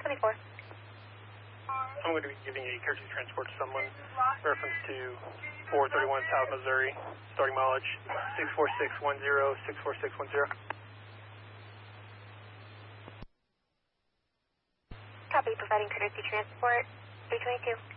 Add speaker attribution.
Speaker 1: 24.
Speaker 2: I'm going to be giving a courtesy transport to someone reference to 431 South Missouri, starting mileage 64610, 64610.
Speaker 1: Copy, providing courtesy transport, 322.